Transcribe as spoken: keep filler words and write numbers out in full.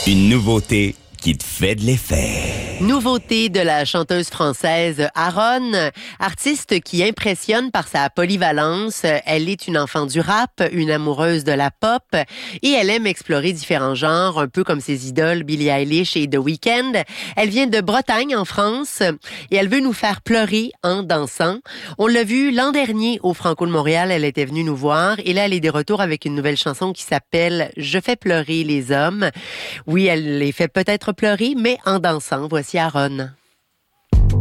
Une nouveauté qui te fait de l'effet. Nouveauté de la chanteuse française Aaron, artiste qui impressionne par sa polyvalence. Elle est une enfant du rap, une amoureuse de la pop et elle aime explorer différents genres, un peu comme ses idoles Billie Eilish et The Weeknd. Elle vient de Bretagne en France et elle veut nous faire pleurer en dansant. On l'a vu l'an dernier au Franco de Montréal, elle était venue nous voir et là elle est de retour avec une nouvelle chanson qui s'appelle Je fais pleurer les hommes. Oui, elle les fait peut-être pleurer, mais en dansant. Voici Aaron.